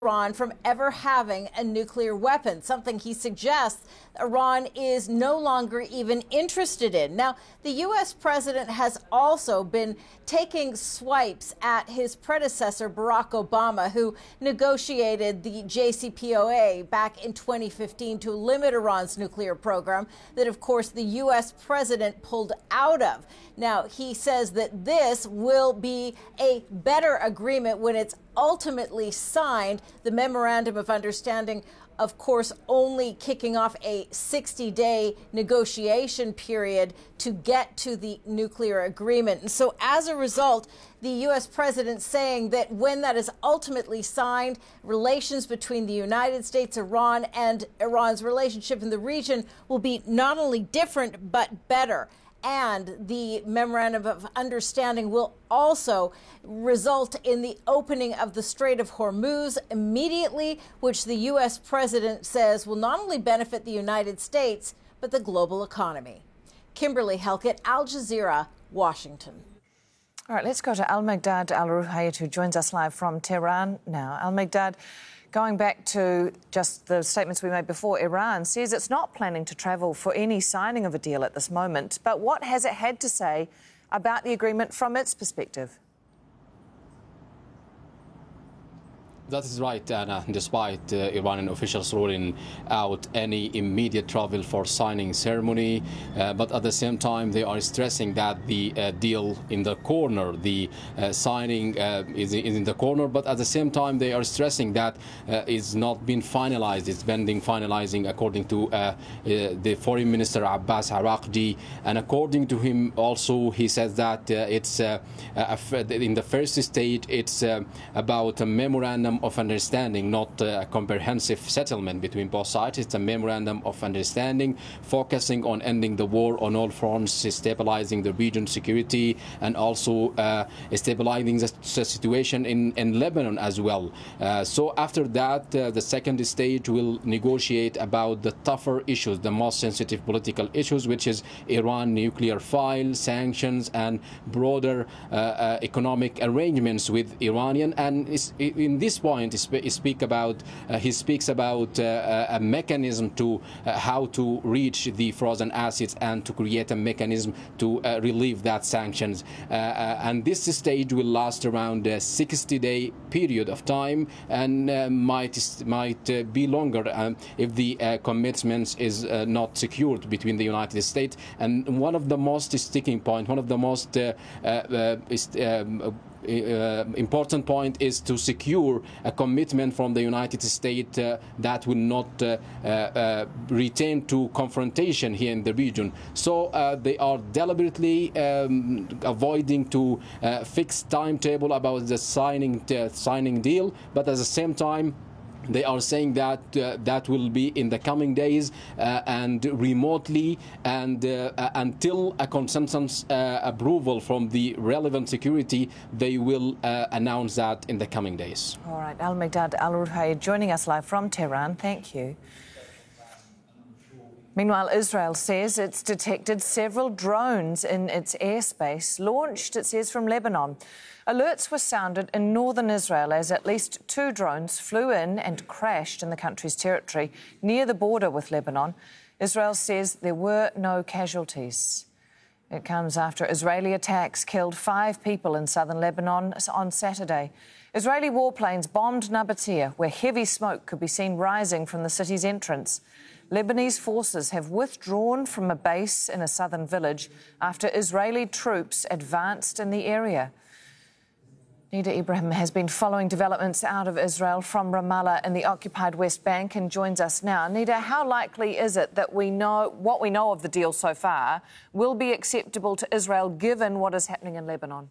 Iran from ever having a nuclear weapon, something he suggests Iran is no longer even interested in. Now, the U.S. president has also been taking swipes at his predecessor, Barack Obama, who negotiated the JCPOA back in 2015 to limit Iran's nuclear program that, of course, the U.S. president pulled out of. Now, he says that this will be a better agreement when it's ultimately signed. The memorandum of understanding, of course, only kicking off a 60-day negotiation period to get to the nuclear agreement. And so as a result, the U.S. president saying that when that is ultimately signed, relations between the United States, Iran, and Iran's relationship in the region will be not only different, but better. And the memorandum of understanding will also result in the opening of the Strait of Hormuz immediately, which the U.S. president says will not only benefit the United States, but the global economy. Kimberly Helkett, Al Jazeera, Washington. All right, let's go to Al-Migdad Al-Ruhayed, who joins us live from Tehran now. Al-Migdad, going back to just the statements we made before, Iran says it's not planning to travel for any signing of a deal at this moment. But what has it had to say about the agreement from its perspective? That is right, Anna. Despite Iranian officials ruling out any immediate travel for signing ceremony, but at the same time they are stressing that the deal in the corner, the signing is in the corner, but at the same time they are stressing that it's not been finalized. It's pending finalizing, according to the Foreign Minister Abbas Araqji, and according to him also he says that it's in the first stage it's about a memorandum of understanding, not a comprehensive settlement between both sides. It's a memorandum of understanding focusing on ending the war on all fronts, stabilizing the region's security, and also stabilizing the situation in Lebanon as well. So after that, the second stage will negotiate about the tougher issues, the most sensitive political issues, which is Iran nuclear file, sanctions, and broader economic arrangements with Iranian. And in this point, he speaks about a mechanism to how to reach the frozen assets and to create a mechanism to relieve that sanctions. And this stage will last around a 60-day period of time, and might be longer if the commitments is not secured between the United States. And one of the most sticking point, one of the most important point is to secure a commitment from the United States that will not return to confrontation here in the region. So they are deliberately avoiding to fix timetable about the signing deal, but at the same time they are saying that that will be in the coming days and remotely, and until a consensus approval from the relevant security, they will announce that in the coming days. All right, Al-Migdad Al-Ruhayed joining us live from Tehran. Thank you. Meanwhile, Israel says it's detected several drones in its airspace, launched, it says, from Lebanon. Alerts were sounded in northern Israel as at least 2 drones flew in and crashed in the country's territory near the border with Lebanon. Israel says there were no casualties. It comes after Israeli attacks killed 5 people in southern Lebanon on Saturday. Israeli warplanes bombed Nabatea, where heavy smoke could be seen rising from the city's entrance. Lebanese forces have withdrawn from a base in a southern village after Israeli troops advanced in the area. Nida Ibrahim has been following developments out of Israel from Ramallah in the occupied West Bank and joins us now. Nida, how likely is it that what we know of the deal so far will be acceptable to Israel given what is happening in Lebanon?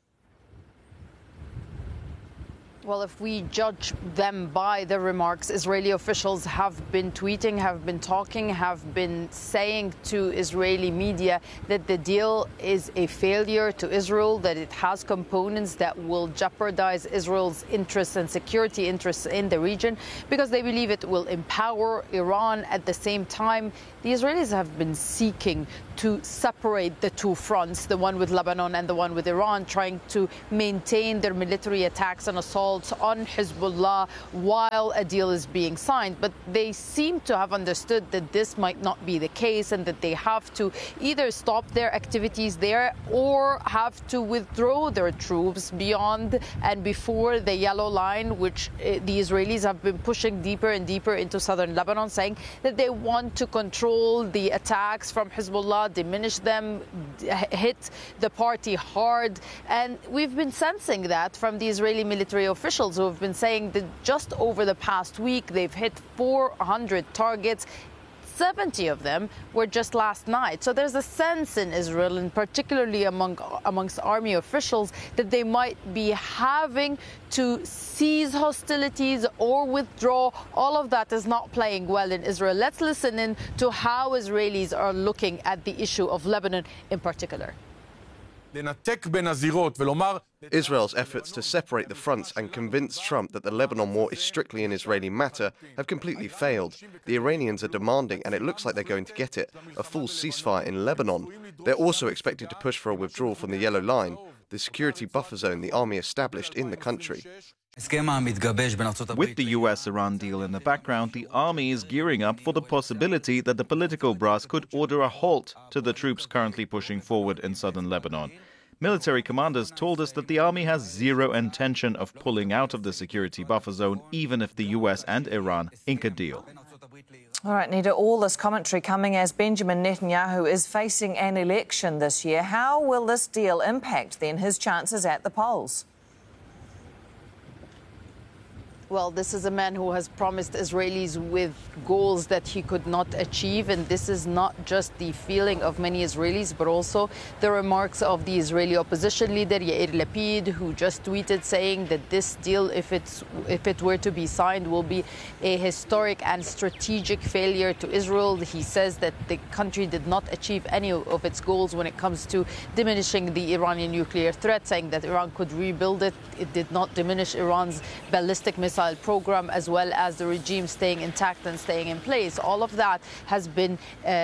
Well, if we judge them by the remarks, Israeli officials have been tweeting, have been talking, have been saying to Israeli media that the deal is a failure to Israel, that it has components that will jeopardize Israel's interests and security interests in the region, because they believe it will empower Iran. At the same time, the Israelis have been seeking to separate the two fronts, the one with Lebanon and the one with Iran, trying to maintain their military attacks and assaults halt on Hezbollah while a deal is being signed. But they seem to have understood that this might not be the case and that they have to either stop their activities there or have to withdraw their troops beyond and before the yellow line, which the Israelis have been pushing deeper and deeper into southern Lebanon, saying that they want to control the attacks from Hezbollah, diminish them, hit the party hard. And we've been sensing that from the Israeli military officials who have been saying that just over the past week they've hit 400 targets. 70 of them were just last night. So there's a sense in Israel, and particularly amongst army officials, that they might be having to cease hostilities or withdraw. All of that is not playing well in Israel. Let's listen in to how Israelis are looking at the issue of Lebanon in particular. Israel's efforts to separate the fronts and convince Trump that the Lebanon war is strictly an Israeli matter have completely failed. The Iranians are demanding, and it looks like they're going to get it, a full ceasefire in Lebanon. They're also expecting to push for a withdrawal from the Yellow Line, the security buffer zone the army established in the country. With the US-Iran deal in the background, the army is gearing up for the possibility that the political brass could order a halt to the troops currently pushing forward in southern Lebanon. Military commanders told us that the army has zero intention of pulling out of the security buffer zone, even if the US and Iran ink a deal. All right, Nita, all this commentary coming as Benjamin Netanyahu is facing an election this year. How will this deal impact, then, his chances at the polls? Well, this is a man who has promised Israelis with goals that he could not achieve. And this is not just the feeling of many Israelis, but also the remarks of the Israeli opposition leader, Yair Lapid, who just tweeted saying that this deal, if it were to be signed, will be a historic and strategic failure to Israel. He says that the country did not achieve any of its goals when it comes to diminishing the Iranian nuclear threat, saying that Iran could rebuild it. It did not diminish Iran's ballistic missile program, as well as the regime staying intact and staying in place. All of that has been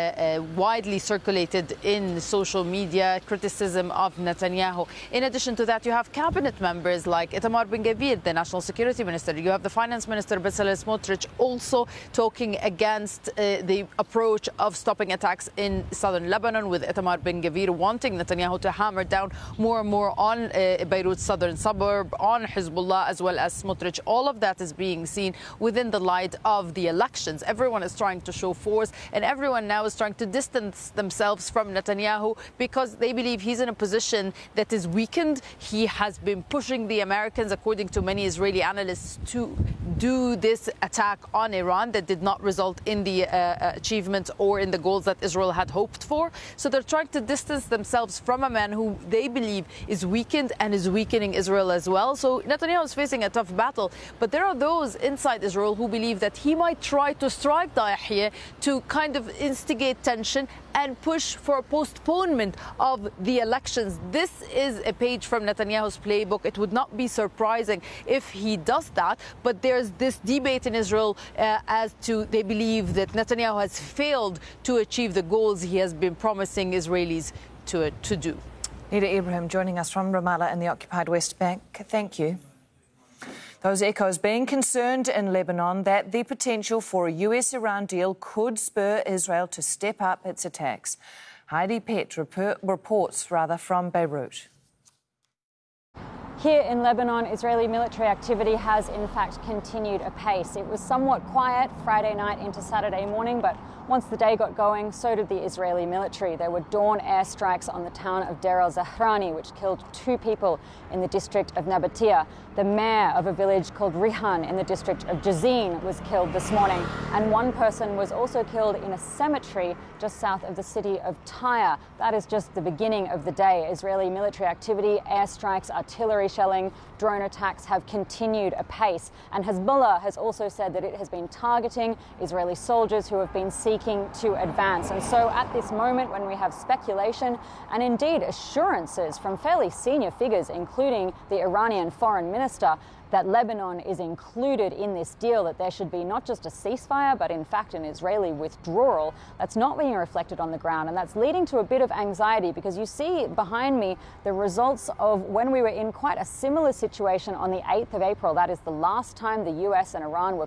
widely circulated in social media, criticism of Netanyahu. In addition to that, you have cabinet members like Itamar Ben-Gvir, the national security minister. You have the finance minister, Bezalel Smotrich, also talking against the approach of stopping attacks in southern Lebanon, with Itamar Ben-Gvir wanting Netanyahu to hammer down more and more on Beirut's southern suburb, on Hezbollah, as well as Smotrich. All of that is being seen within the light of the elections. Everyone is trying to show force, and everyone now is trying to distance themselves from Netanyahu because they believe he's in a position that is weakened. He has been pushing the Americans, according to many Israeli analysts, to do this attack on Iran that did not result in the achievements or in the goals that Israel had hoped for. So they're trying to distance themselves from a man who they believe is weakened and is weakening Israel as well. So Netanyahu is facing a tough battle, but there are those inside Israel who believe that he might try to strike Dahiya to kind of instigate tension and push for a postponement of the elections. This is a page from Netanyahu's playbook. It would not be surprising if he does that, but there's this debate in Israel as to they believe that Netanyahu has failed to achieve the goals he has been promising Israelis to do. Nida Ibrahim joining us from Ramallah in the occupied West Bank. Thank you. Those echoes being concerned in Lebanon that the potential for a US-Iran deal could spur Israel to step up its attacks. Heidi Pett reports from Beirut. Here in Lebanon, Israeli military activity has in fact continued apace. It was somewhat quiet Friday night into Saturday morning, but once the day got going, so did the Israeli military. There were dawn airstrikes on the town of Deir al-Zahrani, which killed 2 people in the district of Nabatia. The mayor of a village called Rihan in the district of Jazin was killed this morning, and 1 person was also killed in a cemetery just south of the city of Tyre. That is just the beginning of the day. Israeli military activity, airstrikes, artillery shelling, drone attacks have continued apace, and Hezbollah has also said that it has been targeting Israeli soldiers who have been seeking to advance. And so at this moment, when we have speculation and indeed assurances from fairly senior figures, including the Iranian foreign minister, that Lebanon is included in this deal, that there should be not just a ceasefire, but in fact an Israeli withdrawal. That's not being reflected on the ground, and that's leading to a bit of anxiety, because you see behind me the results of when we were in quite a similar situation on the 8th of April. That is the last time the US and Iran were